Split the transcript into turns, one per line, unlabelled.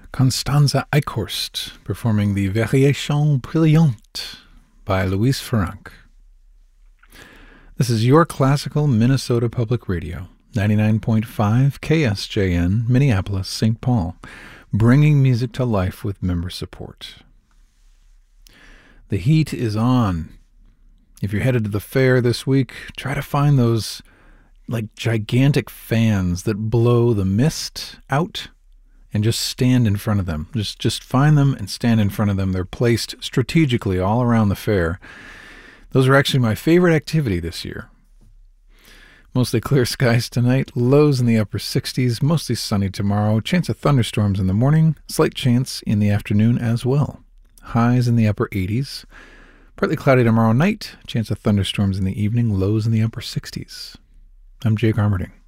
Constanze Eichhorst performing the Variation Brillante by Louise Farranc. This is your classical Minnesota Public Radio, 99.5 KSJN, Minneapolis, St. Paul, bringing music to life with member support. The heat is on. If you're headed to the fair this week, try to find those gigantic fans that blow the mist out and just stand in front of them. Just find them and stand in front of them. They're placed strategically all around the fair. Those are actually my favorite activity this year. Mostly clear skies tonight, lows in the upper 60s, mostly sunny tomorrow, chance of thunderstorms in the morning, slight chance in the afternoon as well. Highs in the upper 80s, partly cloudy tomorrow night, chance of thunderstorms in the evening, lows in the upper 60s. I'm Jake Armerding.